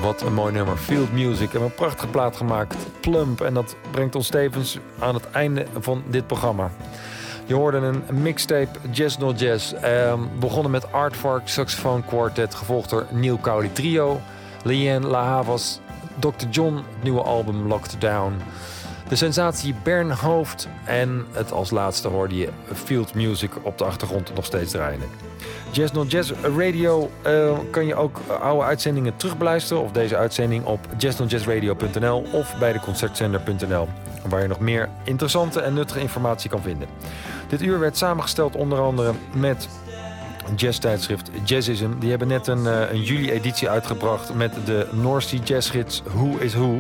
Wat een mooi nummer. Field Music. En een prachtige plaat gemaakt. Plump. En dat brengt ons tevens aan het einde van dit programma. Je hoorde een mixtape Jazz No Jazz. Begonnen met Aardvark Saxophone Quartet. Gevolgd door Neil Cowley Trio. Leanne La Havas. Dr. John. Het nieuwe album Locked Down. De sensatie Bern Hoofd. En het als laatste hoorde je Field Music op de achtergrond nog steeds draaien. Jazz No Jazz Radio kan je ook oude uitzendingen terugbeluisteren. Of deze uitzending op jazznojazradio.nl of bij de concertzender.nl. Waar je nog meer interessante en nuttige informatie kan vinden. Dit uur werd samengesteld onder andere met jazztijdschrift Jazzism. Die hebben net een juli-editie uitgebracht met de North Sea Jazzgids Who is Who.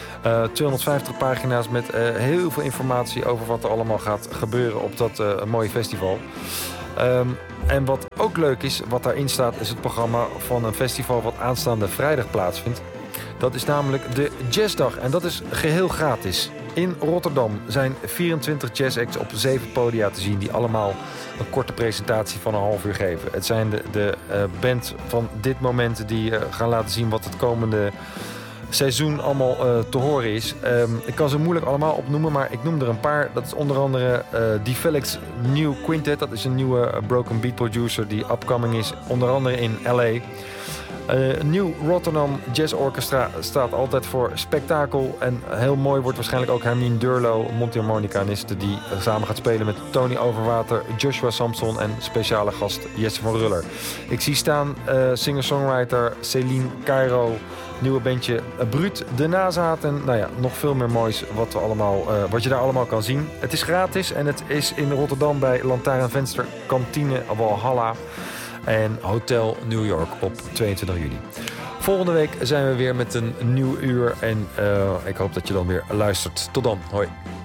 250 pagina's met heel veel informatie over wat er allemaal gaat gebeuren op dat mooie festival. En wat ook leuk is, wat daarin staat, is het programma van een festival wat aanstaande vrijdag plaatsvindt. Dat is namelijk de Jazzdag en dat is geheel gratis. In Rotterdam zijn 24 jazzacts op 7 podia te zien die allemaal een korte presentatie van een half uur geven. Het zijn de band van dit moment die gaan laten zien wat het komende seizoen allemaal te horen is. Ik kan ze moeilijk allemaal opnoemen, maar ik noem er een paar. Dat is onder andere Felix New Quintet. Dat is een nieuwe broken beat producer die upcoming is, onder andere in L.A. Nieuw Rotterdam Jazz Orchestra staat altijd voor spektakel. En heel mooi wordt waarschijnlijk ook Hermine Durlo, mondharmonicaniste, die samen gaat spelen met Tony Overwater, Joshua Samson en speciale gast Jesse van Ruller. Ik zie staan singer-songwriter Céline Cairo, nieuwe bandje Bruut, De Nazaten. Nou ja, nog veel meer moois wat je daar allemaal kan zien. Het is gratis en het is in Rotterdam bij Lantaarnvenster Kantine Walhalla en Hotel New York op 22 juli. Volgende week zijn we weer met een nieuw uur en ik hoop dat je dan weer luistert. Tot dan. Hoi.